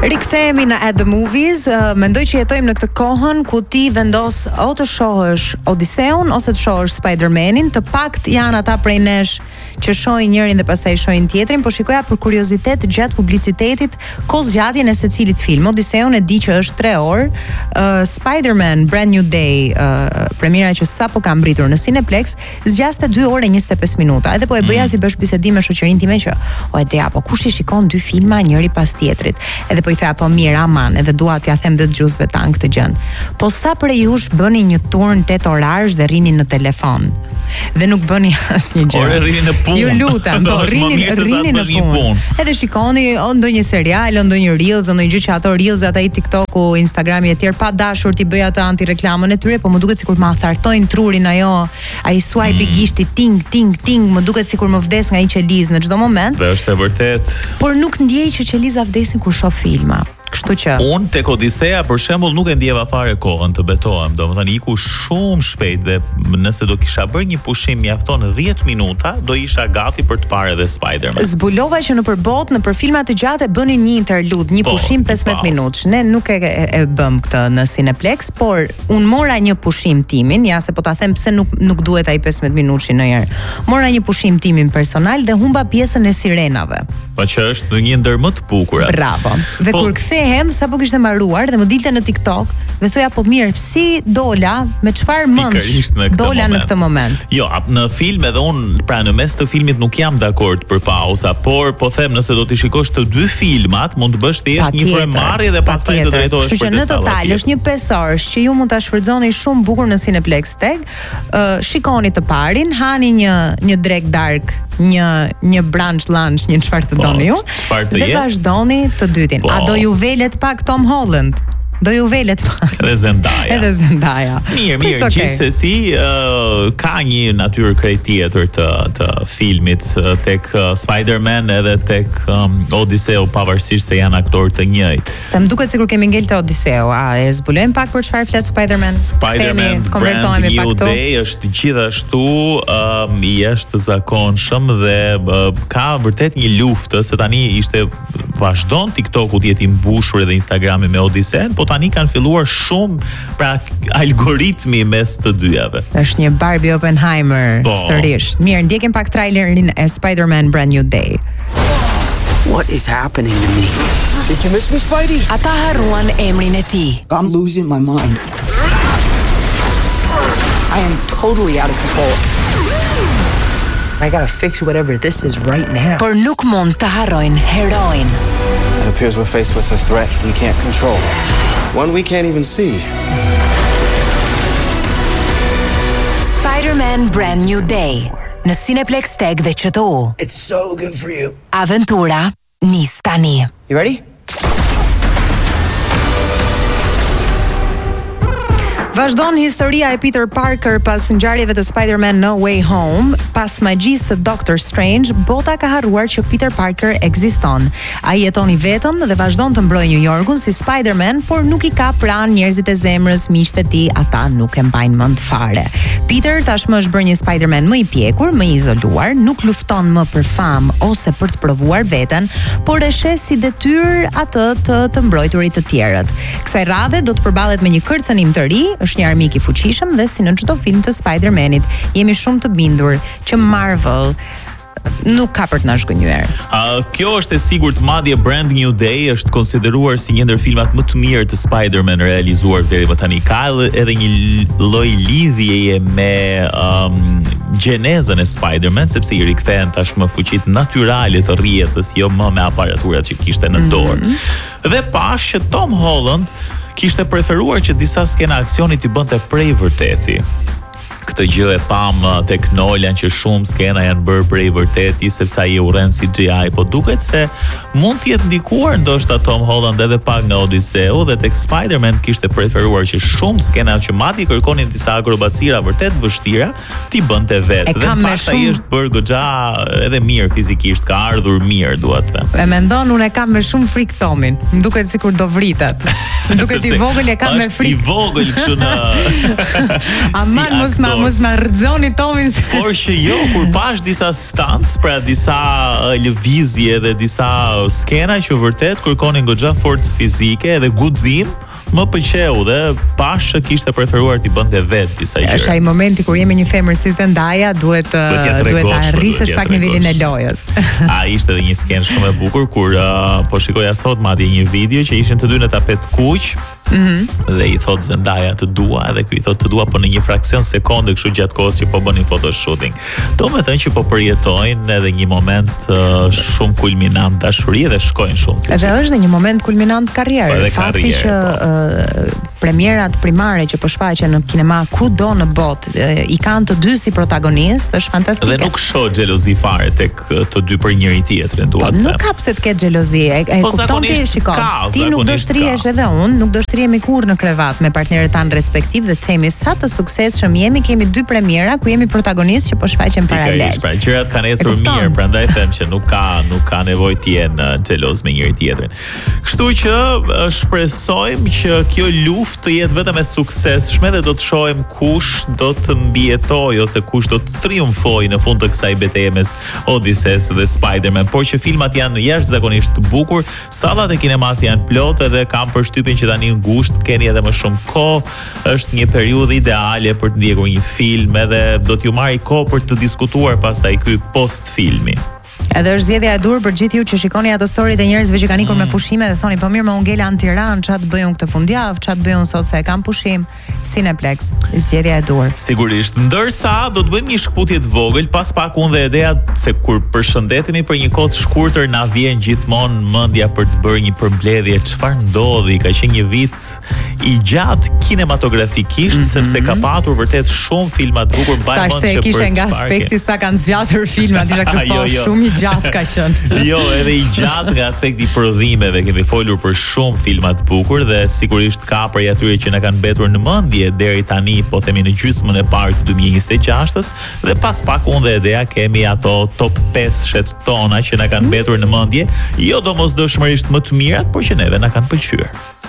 Rikthehemi në At the Movies. Mendoj që jetojmë në këtë kohën ku ti vendos o të shohësh Odiseun ose të shohësh Spider-Manin. Të pakt janë ata prej nesh që shohin njërin dhe pastaj shohin tjetrin, por shikoja për kuriozitet gjatë publicitetit kozgjatjen e secilit film. Odiseun e di që është 3 orë, Spider-Man Brand New Day, premiera që sapo ka mbritur në Cineplex, zgjaste 2 orë e 25 minuta. Edhe po e bëja si bësh bisedim me shoqërinë time që o e dea, po kush i shikon 2 filma njëri pas tjetrit. Edhe po i tha, po mirë, aman, edhe dua t'ja them dhe dëgjuesve tan këtë gjën. Po sa prej jush bëni një turn 8 orarësh dhe rini në telefon dhe nuk bëni asnjë gjë. Ore rini në punë. Ju lutem, po rini në punë. Edhe shikoni ndonjë serial, ndonjë reels, ndonjë gjë që ato reels ata i TikToku, Instagrami etj pa dashur ti bëj atë antireklamën e tyre, po më duket sikur ma thartojnë trurin ajo, ai swipe i gishti ting ting ting, më duket sikur më vdes nga një qeliz në çdo moment. Dhe është e vërtet. Por nuk ndjej që qeliza vdesin kur shoh filma. Kështu që unë tek Odisea për shembull nuk e ndjeva fare kohën, të betohem. Domethënë iku shumë shpejt dhe nëse do kisha bërë një pushim mjafton 10 minuta, do isha gati për të parë edhe Spider-Man. Zbulova që nëpër botë, nëpër filma të gjata bënin një interlude, një pushim 15 minutësh. Ne nuk e bëm këtë në Cineplex, por unë mora një pushim timin, ja se po ta them pse nuk duhet ai 15 minutë ndonjëherë. Mora një pushim timin personal dhe humba pjesën e sirenave. Po që është një ndër më të bukura. Bravo. Dhe kur kthehem, sapo kishte mbaruar dhe më dilte në TikTok dhe thoja po mirë, si dola, me çfarë mendsh dola në këtë moment. Jo, në film edhe unë, pra në mes të filmit nuk jam dakord për pauza, por po them nëse do t'i shikosh të 2 filmat, mund të bësh thjesht një frymëmarrje dhe pastaj të drejtohesh për të. Kështu që në total është një 5 orësh që ju mund ta shfrytëzoni shumë bukur në Cineplex Tag. Shikoni të parin, hani një drek dark, një brunch lunch, një çfarë të doni ju, dhe vazhdoni të dytin. A do ju velet pak Tom Holland? Do ju velet pak. Edhe Zendaya. Mirë, gjithsesi ka një natyrë krejt tjetër të filmit tek Spider-Man edhe tek Odiseu, pavarësisht se janë aktorë të njëjtë. Se më duket sikur kemi ngel te Odiseu. A e zbulojmë pak për çfarë flet Spider-Man? Spider-Man Brand New Day është gjithashtu i jashtëzakonshëm dhe ka vërtet një luftë, se tani vazhdon TikToku të jetë i mbushur edhe Instagrami me Odiseun, po tani kanë filluar shumë pra algoritmi mes të dyjave. Është një Barbie Oppenheimer sërish. Mirë, ndjekim pak trailerin e Spider-Man Brand New Day. What is happening to me? Did you miss me, Spidey? Ata harruan emrin e tij. I'm losing my mind. I am totally out of control. I gotta fix whatever this is right now. Por nuk mund të harrojnë heroin. It appears we're faced with a threat we can't control. One we can't even see. Spider-Man Brand New Day në Cineplex Tag dhe QTU. It's so good for you. Aventura nis tani. You ready? Vazhdon historia e Peter Parker pas ngjarjeve të Spider-Man No Way Home. Pas magjisë të Doctor Strange, bota ka harruar që Peter Parker ekziston. Ai jeton i vetëm dhe vazhdon të mbrojë New Yorkun si Spider-Man, por nuk i ka pranë njerëzit e zemrës, miqtë e tij, ata nuk e mbajnë mend fare. Peter tashmë është bërë një Spider-Man më i pjekur, më i izoluar, nuk lufton më për famë ose për të provuar veten, por e sheh si detyrë atë të mbrojturit të tjerët. Kësaj radhe do të përballet me një kërcënim të ri, është një armik i fuqishëm dhe si në çdo film të Spider-Manit, jemi shumë të bindur që Marvel nuk ka për të na zhgënjyer. Kjo është e sigurt, madje Brand New Day është konsideruar si një ndër filmat më të mirë të Spider-Man realizuar deri më tani. Ka edhe një lloj lidhjeje me gjenezën e Spider-Man, sepse i rikthehen tashmë fuqitë natyrale të rrjetës, jo më me aparaturat që kishte në dorë. Dhe pash që Tom Holland kishte preferuar që disa skena aksioni t'i bënte prej vërteti. Këtë gjë e pam tek Nolan që shumë skena janë bërë prej vërteti sepse ai urren CGI, po duket se mund të jetë ndikuar ndoshta Tom Holland edhe pak nga Odiseu dhe tek Spider-Man kishte preferuar që shumë skena që madje kërkonin disa akrobacira vërtet vështira ti bënte vetë. Dhe fakt ai është bërë goxha edhe mirë fizikisht, ka ardhur mirë, dua të them. E mendon, unë e kam me shumë frikë Tomin. Më duket sikur do vritet. Më duket i vogël, e kam me frikë. I vogël kështu në Aman mos ma mos ma rrëzoni Tomin. Por që jo, kur pash disa stunts, pra disa lëvizje dhe disa skena që vërtet kërkonin goxha forcë fizike dhe guxim, më pëlqeu dhe pash që kishte preferuar t'i bënte vetë disa gjëra. Është ai momenti kur jemi një femër si Zendaya, duhet ta arrisësh pak nivelin e lojës. A ishte edhe një skenë shumë e bukur kur po shikoja sot madje një video që ishin të dy në tapet kuq. Dhe i thot Zendaya të dua, edhe ky i thot të dua po në një fraksion sekonde, kështu gjatë kohës që po bënin photoshooting. Domethënë që po përjetojnë edhe një moment shumë kulminant dashurie dhe shkojnë shumë. Edhe është dhe një moment kulminant karriere. Fakti që premierat primare që po shfaqen në kinema kudo në botë i kanë të dy si protagonist, është fantastike. Dhe nuk shoh xhelozi fare tek të dy për njëri tjetrin, dua të them. Nuk ka pse të ketë xhelozi. E kupton ti, shikoj. Ti nuk do shtrihesh edhe unë, nuk do shtrihemi kurrë në krevat me partnerët tanë respektiv dhe themi sa të suksesshëm jemi, kemi dy premiera ku jemi protagonistë që po shfaqen paralel. Pra, gjërat kanë ecur mirë, prandaj them që nuk ka nevojë të jenë xheloz me njëri tjetrin. Kështu që shpresojmë që kjo luftë të jetë vetëm e suksesshme dhe do të shohim kush do të mbijetojë ose kush do të triumfojë në fund të kësaj betejë mes Odysseus dhe Spider-Man. Por që filmat janë jashtëzakonisht të bukur, sallat e kinemas janë plotë dhe kam përshtypjen që tani në gusht keni edhe më shumë kohë. Është një periudhë ideale për të ndjekur një film edhe do t'ju marrë kohë për të diskutuar pastaj ky post filmi. Edhe është zgjedhja e dur për gjithë ju që shikoni ato storyt e njerëzve që kanë ikur me pushime dhe thoni po mirë më unë ngela në Tiranë, ç'a të bëj unë këtë fundjavë, ç'a të bëj unë sot se e kam pushim. Cineplex, zgjedhja e dur. Sigurisht. Ndërsa do të bëjmë një shkputje të vogël, pas pak unë dhe Edea se kur përshëndetemi për një kohë të shkurtër na vjen gjithmonë mendja për të bërë një përmbledhje çfarë ndodhi, ka qenë një vit i gjatë kinematografikisht sepse ka patur vërtet shumë filma të bukur, mbaj mend që kishe nga aspekti sa kanë zgjatur filmat, isha kështu shumë i gjatë ka qenë. Jo, edhe i gjatë nga aspekti i prodhimeve, kemi folur për shumë filma të bukur dhe sigurisht ka prej atyre që na kanë mbetur në mendje deri tani, po themi në gjysmën e parë të 2026-s dhe pas pak unë dhe Edea kemi ato top 5 shet tona që na kanë mbetur në mendje, jo domosdoshmërisht më të mirat, por që neve na kanë pëlqyer.